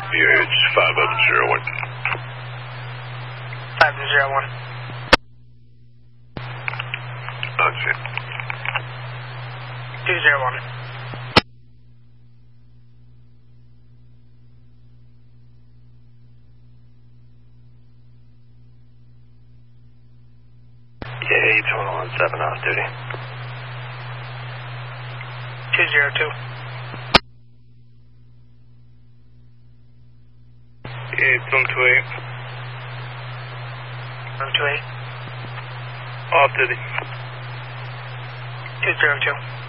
VH 5001. 5001. That's it. 201. Yeah, 2117 off duty. 202. Yeah, 128. 128. Off duty. 202.